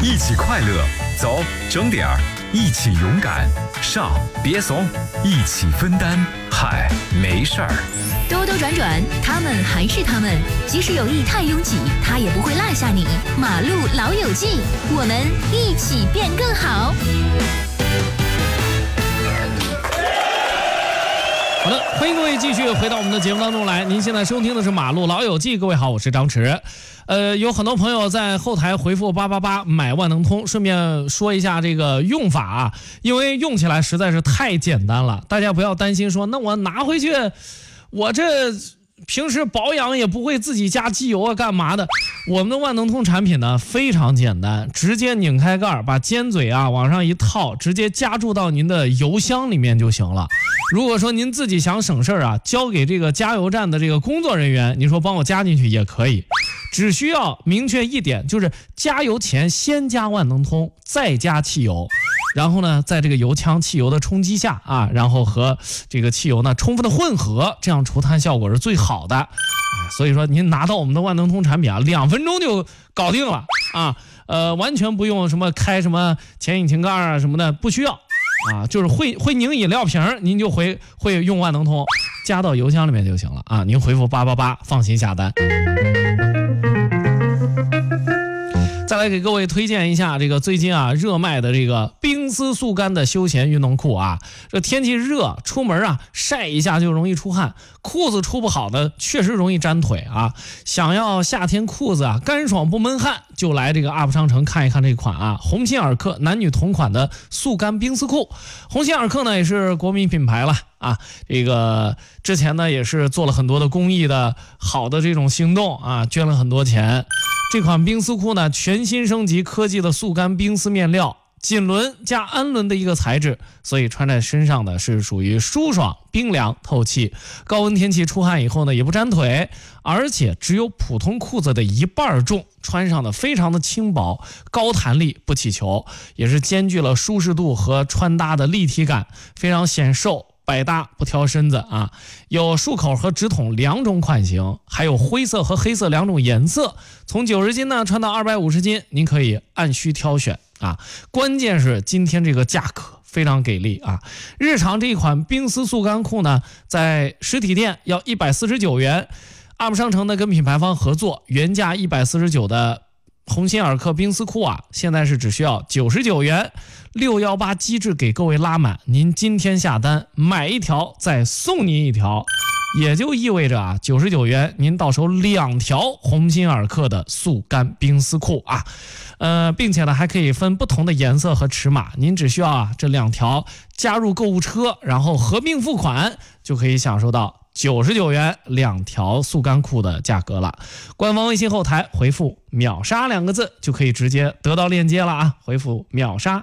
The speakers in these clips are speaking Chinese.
一起快乐，走，整点儿，一起勇敢，上，别怂，一起分担，嗨，没事儿。 兜兜转转，他们还是他们，即使有意太拥挤，他也不会落下你。马路老友记，我们一起变更好。 好的，欢迎各位继续回到我们的节目当中来。您现在收听的是马路老友记，各位好，我是张弛。有很多朋友在后台回复888买万能通，顺便说一下这个用法啊，因为用起来实在是太简单了，大家不要担心说那我拿回去，我这平时保养也不会自己加机油啊干嘛的。我们的万能通产品呢非常简单，直接拧开盖，把尖嘴啊往上一套，直接加注到您的油箱里面就行了。如果说您自己想省事啊，交给这个加油站的这个工作人员，你说帮我加进去也可以，只需要明确一点，就是加油前先加万能通，再加汽油，然后呢在这个油枪汽油的冲击下啊，然后和这个汽油呢充分的混合，这样除碳效果是最好的。所以说您拿到我们的万能通产品啊，2分钟就搞定了啊，完全不用什么开什么前引擎盖啊什么的，不需要啊，就是会拧饮料瓶，您就会用万能通加到油箱里面就行了啊，您回复888放心下单。再来给各位推荐一下这个最近啊热卖的这个冰丝速干的休闲运动裤啊。这天气热，出门啊晒一下就容易出汗，裤子出不好的确实容易粘腿啊。想要夏天裤子啊干爽不闷汗，就来这个 UP 商城看一看这款啊鸿星尔克男女同款的速干冰丝裤。鸿星尔克呢也是国民品牌了啊，这个之前呢也是做了很多的公益的好的这种行动啊，捐了很多钱。这款冰丝裤呢全新升级科技的速干冰丝面料，锦纶加氨纶的一个材质，所以穿在身上的是属于舒爽冰凉透气，高温天气出汗以后呢也不粘腿，而且只有普通裤子的1半重，穿上的非常的轻薄，高弹力不起球，也是兼具了舒适度和穿搭的立体感，非常显瘦，百搭不挑身子啊，有束口和直筒2种款型，还有灰色和黑色2种颜色，从90斤呢穿到250斤，您可以按需挑选啊。关键是今天这个价格非常给力啊！日常这一款冰丝速干裤呢，在实体店要149元，UP 商城呢跟品牌方合作，原价149的鸿星尔克冰丝裤啊，现在是只需要99元，618机制给各位拉满，您今天下单买一条再送您一条，也就意味着啊99元您到手2条鸿星尔克的速干冰丝裤啊，并且呢还可以分不同的颜色和尺码，您只需要啊这2条加入购物车，然后合并付款，就可以享受到99元2条速干裤的价格了。官方微信后台回复秒杀2个字就可以直接得到链接了啊，回复秒杀。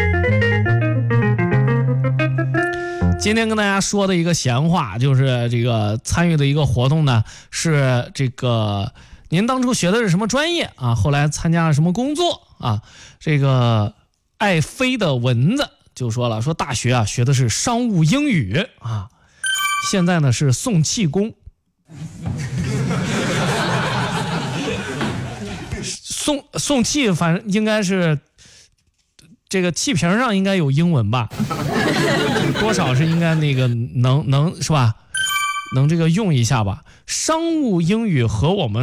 今天跟大家说的一个闲话，就是这个参与的一个活动呢，是这个您当初学的是什么专业啊？后来参加了什么工作啊？这个爱飞的蚊子就说了，说大学啊学的是商务英语啊，现在呢是送气功。送气反正应该是这个气瓶上应该有英文吧，多少是应该那个能是吧，能这个用一下吧。商务英语和我们